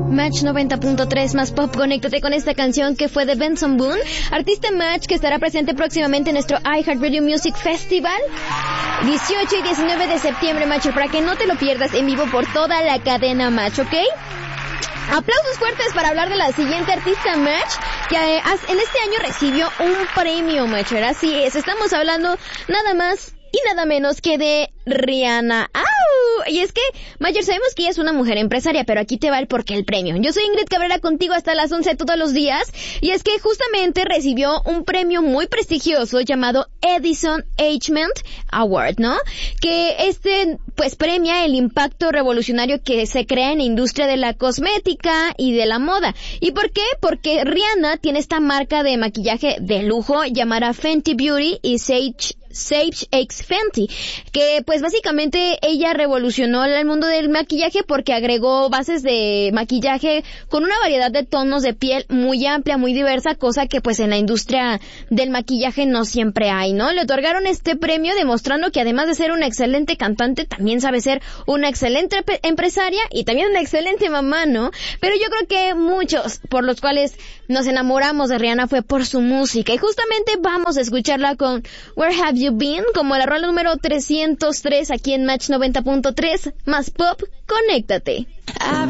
Match 90.3 más pop, conéctate con esta canción que fue de Benson Boone, artista Match que estará presente próximamente en nuestro iHeartRadio Music Festival 18 y 19 de septiembre, Match, para que no te lo pierdas en vivo por toda la cadena Match, ¿ok? Aplausos fuertes para hablar de la siguiente artista Match, que en este año recibió un premio, Matcher. Así es, estamos hablando nada más y nada menos que de Rihanna. ¡Au! Y es que, Mayer, sabemos que ella es una mujer empresaria, pero aquí te va el porqué el premio. Yo soy Ingrid Cabrera, contigo hasta las 11 todos los días, y es que justamente recibió un premio muy prestigioso llamado Edison Achievement Award, ¿no? Que pues premia el impacto revolucionario que se crea en la industria de la cosmética y de la moda. ¿Y por qué? Porque Rihanna tiene esta marca de maquillaje de lujo llamada Fenty Beauty y Sage X Fenty, que pues básicamente ella revolucionó el mundo del maquillaje porque agregó bases de maquillaje con una variedad de tonos de piel muy amplia, muy diversa, cosa que pues en la industria del maquillaje no siempre hay, ¿no? Le otorgaron este premio demostrando que además de ser una excelente cantante, también sabe ser una excelente empresaria y también una excelente mamá, ¿no? Pero yo creo que muchos por los cuales nos enamoramos de Rihanna fue por su música, y justamente vamos a escucharla con Where Have You Been, como la rola número 303 aquí en Match 90.3 más pop, conéctate.